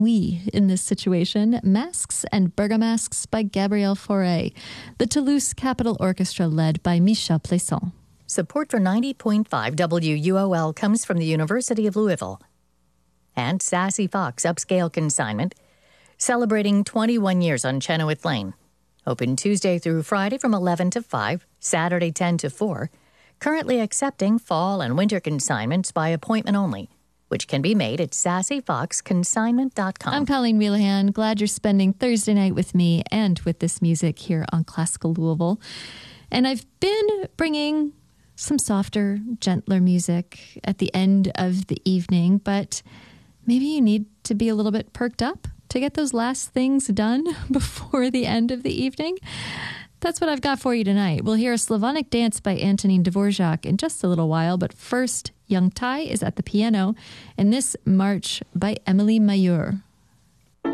we in this situation, Masks and Bergamasques by Gabrielle Fauré, the Toulouse Capitol Orchestra led by Michel Plaisson. Support for 90.5 WUOL comes from the University of Louisville. And Sassy Fox Upscale Consignment, celebrating 21 years on Chenoweth Lane. Open Tuesday through Friday from 11 to 5, Saturday 10 to 4. Currently accepting fall and winter consignments by appointment only, which can be made at sassyfoxconsignment.com. I'm Colleen Wheelahan. Glad you're spending Thursday night with me and with this music here on Classical Louisville. And I've been bringing some softer, gentler music at the end of the evening, but maybe you need to be a little bit perked up to get those last things done before the end of the evening. That's what I've got for you tonight. We'll hear a Slavonic dance by Antonin Dvorak in just a little while, but first, Young Tai is at the piano, and this march by Emily Mayur.